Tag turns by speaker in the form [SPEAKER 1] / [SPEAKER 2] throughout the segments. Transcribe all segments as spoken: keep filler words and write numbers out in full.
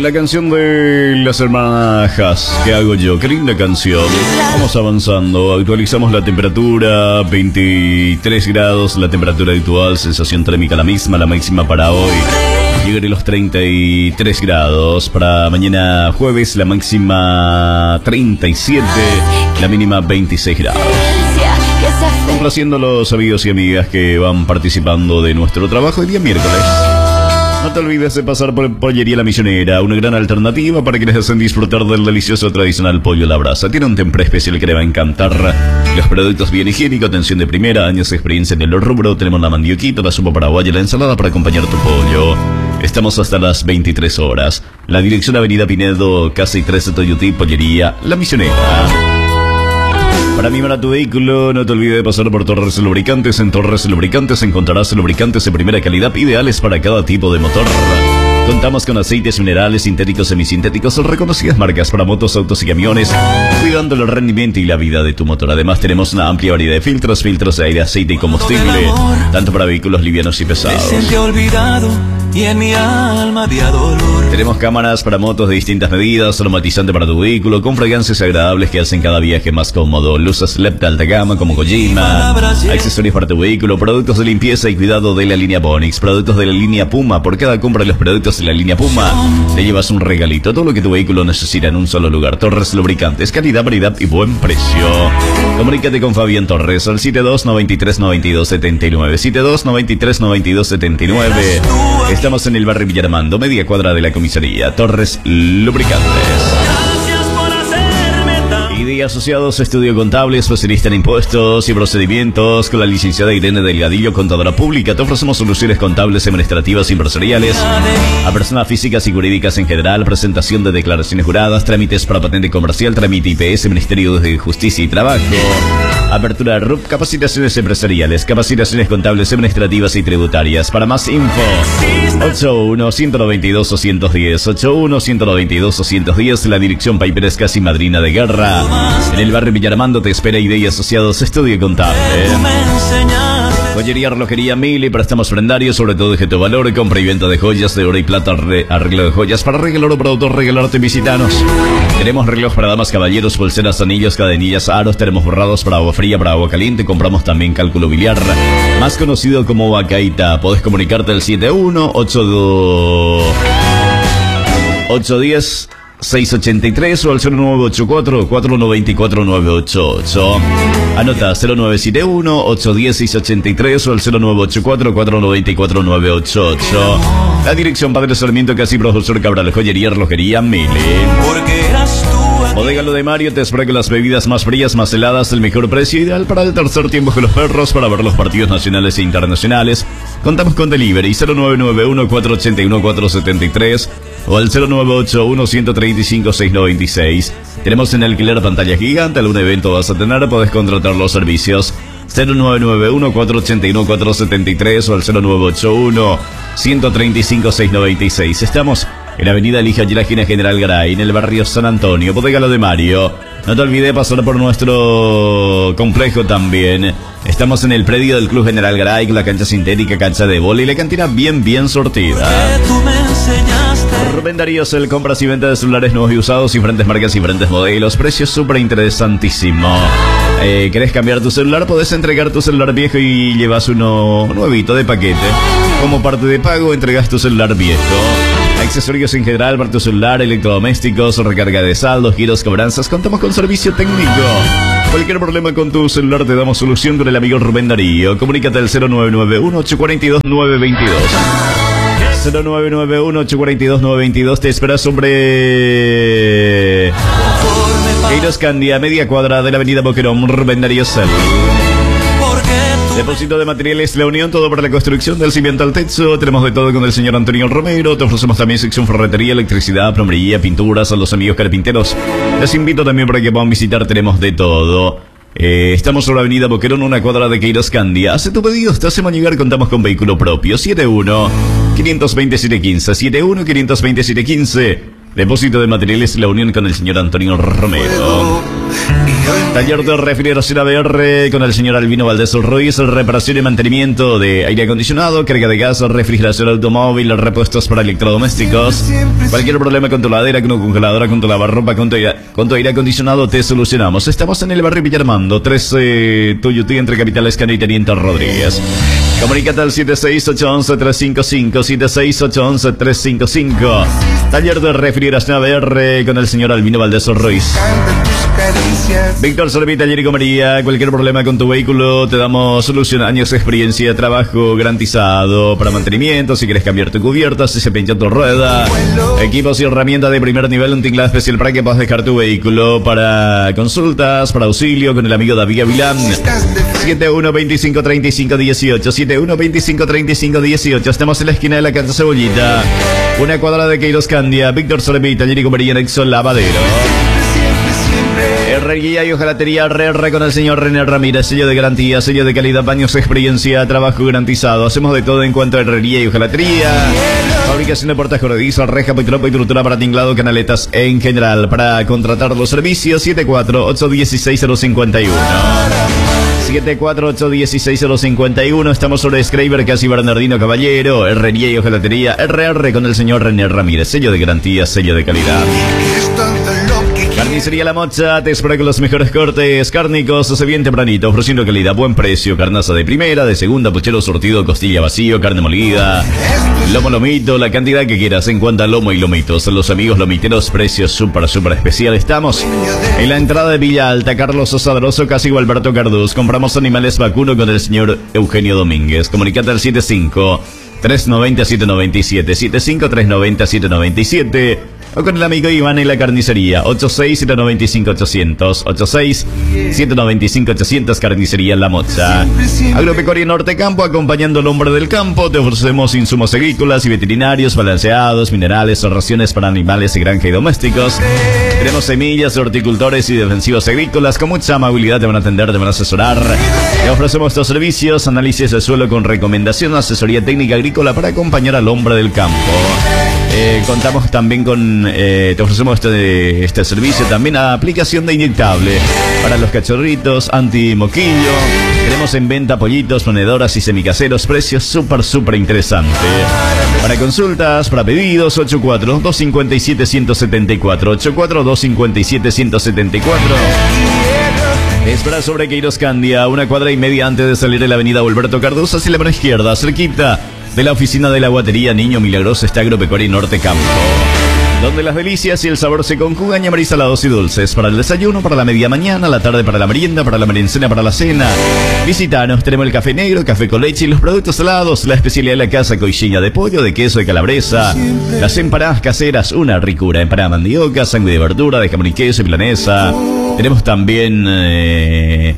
[SPEAKER 1] La canción de las hermanas Haas, ¿qué hago yo? Qué linda canción. Vamos avanzando, actualizamos la temperatura, veintitrés grados, la temperatura habitual, sensación térmica la misma, la máxima para hoy. Llegaré a los treinta y tres grados. Para mañana jueves, la máxima treinta y siete, la mínima veintiséis grados. Complaciendo a los amigos y amigas que van participando de nuestro trabajo el día miércoles. No te olvides de pasar por Pollería La Misionera, una gran alternativa para quienes hacen disfrutar del delicioso tradicional pollo a la brasa. Tiene un tempré especial que le va a encantar. Los productos bien higiénicos, atención de primera, años de experiencia en el rubro. Tenemos la mandioquita, la sopa paraguaya y la ensalada para acompañar tu pollo. Estamos hasta las veintitrés horas. La dirección Avenida Pinedo, casi trece Toyotí, Pollería La Misionera. Para mimar a tu vehículo, no te olvides de pasar por Torres Lubricantes. En Torres Lubricantes encontrarás lubricantes de primera calidad, ideales para cada tipo de motor. Contamos con aceites minerales sintéticos, semisintéticos, reconocidas marcas para motos, autos y camiones, cuidando el rendimiento y la vida de tu motor. Además tenemos una amplia variedad de filtros, filtros de aire, aceite y combustible, tanto para vehículos livianos y pesados. Y en mi alma había dolor. Tenemos cámaras para motos de distintas medidas, aromatizante para tu vehículo, con fragancias agradables que hacen cada viaje más cómodo. Luces L E D de alta gama como Kojima, accesorios para tu vehículo, productos de limpieza y cuidado de la línea Bonix, productos de la línea Puma. Por cada compra de los productos de la línea Puma, te llevas un regalito, todo lo que tu vehículo necesita en un solo lugar. Torres Lubricantes, calidad, variedad y buen precio. Comunícate con Fabián Torres al siete dos, noventa y tres, noventa y dos, setenta y nueve, siete dos, noventa y tres, noventa y dos, setenta y nueve. Estamos en el barrio Villarmando, media cuadra de la comisaría. Torres Lubricantes. Y de Asociados Estudio Contable, especialista en impuestos y procedimientos, con la licenciada Irene Delgadillo, contadora pública. Te ofrecemos soluciones contables, administrativas y empresariales a personas físicas y jurídicas en general, presentación de declaraciones juradas, trámites para patente comercial, trámite I P S, Ministerio de Justicia y Trabajo, apertura de R U P, capacitaciones empresariales, capacitaciones contables, administrativas y tributarias. Para más info, ocho uno, uno nueve dos, dos uno cero, ocho uno, uno nueve dos, dos uno cero. La dirección Paiperes, casi madrina de guerra. En el barrio Villarmando te espera I D y Asociados Estudio Contable. Joyería, relojería, mil y préstamos prendarios, sobre todo de Geto Valor, compra y venta de joyas de oro y plata, arreglo de joyas para regalar o para autor, regalarte, visitanos. Tenemos reloj para damas, caballeros, pulseras, anillos, cadenillas, aros. Tenemos borrados para agua fría, para agua caliente. Compramos también cálculo biliar, más conocido como Bacaita. Podés comunicarte al siete uno, ocho dos, ocho uno cero, seis ocho tres o al cero nueve ocho cuatro, cuatro nueve cuatro, nueve ocho ocho. Anota cero nueve siete uno, ocho uno cero, seis ocho tres o al cero nueve ocho cuatro, cuatro nueve cuatro, nueve ocho ocho. La dirección Padre Sarmiento, casi Profesor Cabral, joyería, relojería, Mili. Porque eras tú. Bodega Lo de Mario te espera con las bebidas más frías, más heladas, el mejor precio, ideal para el tercer tiempo con los perros, para ver los partidos nacionales e internacionales. Contamos con delivery cero nueve nueve uno, cuatro ocho uno, cuatro siete tres o al cero nueve ocho uno, uno tres cinco, seis nueve seis. Tenemos en alquiler pantalla gigante, algún evento vas a tener, podés contratar los servicios cero nueve nueve uno, cuatro ocho uno, cuatro siete tres o al cero nueve ocho uno, uno tres cinco, seis nueve seis. Estamos en Avenida Elija Yelagina General Garay, en el barrio San Antonio, Bodega Lo de Mario. No te olvides pasar por nuestro complejo también. Estamos en el predio del Club General Garay, con la cancha sintética, cancha de bola y la cantina bien, bien sortida. Rubén Darío, el compras y venta de celulares nuevos y usados, diferentes marcas y diferentes modelos, precios súper interesantísimo. Eh, ¿Querés cambiar tu celular? Podés entregar tu celular viejo y llevas uno nuevito de paquete. Como parte de pago, entregas tu celular viejo. Accesorios en general para tu celular, electrodomésticos, recarga de saldos, giros, cobranzas. Contamos con servicio técnico. Cualquier problema con tu celular te damos solución con el amigo Rubén Darío. Comunícate al cero nueve nueve uno, ocho cuatro dos, nueve dos dos. cero nueve nueve uno, ocho cuatro dos, nueve dos dos. Te esperas, hombre. Queiros Candia, media cuadra de la avenida Boquerón, Rubén Darío Cel. Depósito de materiales La Unión, todo para la construcción del cimiento al techo. Tenemos de todo con el señor Antonio Romero. Te ofrecemos también sección ferretería, electricidad, plomería, pinturas a los amigos carpinteros. Les invito también para que puedan visitar, tenemos de todo. Eh, estamos sobre la avenida Boquerón, una cuadra de Queiros Candia. Hace tu pedido, te hacemos llegar, contamos con vehículo propio. siete uno, cinco dos siete, uno cinco, siete uno, cinco dos siete, uno cinco. Depósito de materiales La Unión con el señor Antonio Romero. Taller de refrigeración A B R con el señor Albino Valdés Ruiz, reparación y mantenimiento de aire acondicionado, carga de gas, refrigeración automóvil, repuestos para electrodomésticos. Cualquier problema con tu ladera, con tu congeladora, con tu lavarropa, con tu, con tu aire acondicionado, te solucionamos. Estamos en el barrio Villarmando, trece Tuyutí, entre Capitales Cana y Teniente Rodríguez. Comunícate al siete seis ocho uno uno tres cinco cinco, siete seis ocho uno uno tres cinco cinco. Taller de refrigeración A B R con el señor Albino Valdés Ruiz. Víctor Sorbi, Taller y Comería. Cualquier problema con tu vehículo, te damos solución. Años de experiencia, trabajo garantizado para mantenimiento. Si quieres cambiar tu cubierta, si se pincha tu rueda, equipos y herramientas de primer nivel, un tinglado especial para que puedas dejar tu vehículo. Para consultas, para auxilio, con el amigo David Avilán. siete uno veinticinco treinta y cinco dieciocho, siete uno veinticinco treinta y cinco dieciocho. Estamos en la esquina de la cancha Cebollita, una cuadra de Queiros Candia. Víctor Sorbi, Taller y Comería, Nexo Lavadero. Herrería y hojalatería R R con el señor René Ramírez. Sello de garantía, sello de calidad, años de experiencia, trabajo garantizado. Hacemos de todo en cuanto a herrería y hojalatería. Fabricación de puertas corredizas, reja, pitropa y trutura para tinglado, canaletas en general. Para contratar los servicios, siete cuatro ocho uno seis cero cinco uno. siete cuatro ocho uno seis cero cinco uno. Estamos sobre Schreiber, casi Bernardino Caballero. Herrería y hojalatería R R con el señor René Ramírez. Sello de garantía, sello de calidad. Carnicería La Mocha te espera con los mejores cortes cárnicos. Se bien tempranito, ofreciendo calidad, buen precio. Carnaza de primera, de segunda, puchero surtido, costilla vacío, carne molida, lomo lomito, la cantidad que quieras en cuanto a lomo y lomitos. Los amigos lomiteros, precios súper, súper especial. Estamos en la entrada de Villa Alta, Carlos Osadroso, casi Alberto Cardús. Compramos animales vacuno con el señor Eugenio Domínguez. Comunicate al siete cinco tres nueve cero siete nueve siete, siete cinco tres nueve cero siete nueve siete. O con el amigo Iván en la carnicería, ocho seis siete nueve cinco ocho cero cero, ocho seis siete nueve cinco ocho cero cero, Carnicería La Mocha. Agropecuaria Norte Campo, acompañando al hombre del campo. Te ofrecemos insumos agrícolas y veterinarios, balanceados, minerales, raciones para animales de granja y domésticos. Tenemos semillas, horticultores y defensivos agrícolas. Con mucha amabilidad te van a atender, te van a asesorar. Te ofrecemos estos servicios: análisis de suelo con recomendación, asesoría técnica agrícola para acompañar al hombre del campo. Eh, contamos también con, eh, te ofrecemos este, este servicio también a aplicación de inyectable para los cachorritos, anti-moquillo. Tenemos en venta pollitos, ponedoras y semicaseros, precios súper, súper interesantes. Para consultas, para pedidos, ocho cuatro dos cinco siete uno siete cuatro, ocho cuatro dos cinco siete uno siete cuatro. Espera sobre Queiros Candia, una cuadra y media antes de salir de la avenida Alberto Cardús hacia la mano izquierda, cerquita de la oficina de la guatería Niño Milagroso, está Agropecuaria Norte Campo, donde las delicias y el sabor se conjugan. Llamar y salados y dulces para el desayuno, para la media mañana, la tarde para la merienda, para la merencena, para la cena. Visítanos, tenemos el café negro, café con leche y los productos salados, la especialidad de la casa, coixinha de pollo, de queso, de calabresa, las empanadas caseras, una ricura, empanada de mandioca, sangre de verdura, de jamón y queso y milanesa. Tenemos también eh,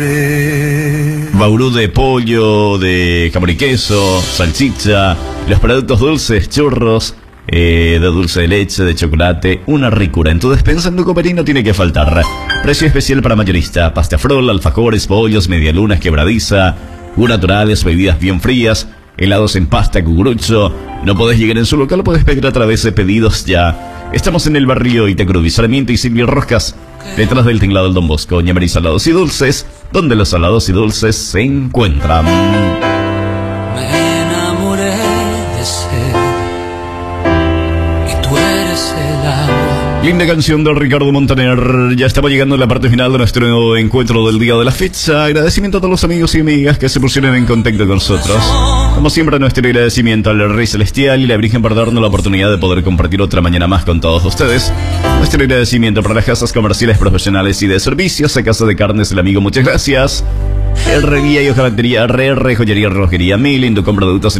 [SPEAKER 1] baurú de pollo, de jamón y queso, salchicha, los productos dulces, churros, eh, de dulce de leche, de chocolate, una ricura. En tu despensa, en tu coperín no tiene que faltar. Precio especial para mayorista: pasta frol, alfajores, bollos, medialunas, quebradiza, jugos naturales, bebidas bien frías, helados en pasta, cucurucho. No podés llegar en su local, lo podés pedir a través de pedidos ya. Estamos en el barrio Itacruz, Sarmiento y Silvio Roscas, detrás del tinglado del Don Bosco. Ñamar y salados y dulces, donde los salados y dulces se encuentran.
[SPEAKER 2] Me enamoré de ser, y tú eres el agua.
[SPEAKER 1] Linda canción de Ricardo Montaner. Ya estamos llegando a la parte final de nuestro encuentro del día de la fecha. Agradecimiento a todos los amigos y amigas que se pusieron en contacto con nosotros. Como siempre, nuestro agradecimiento al Rey Celestial y la Virgen por darnos la oportunidad de poder compartir otra mañana más con todos ustedes. Nuestro agradecimiento para las casas comerciales, profesionales y de servicios. A Casa de Carnes El Amigo, muchas gracias. Herrería y hojalatería R R, joyería, relojería Milling, tu compra de productos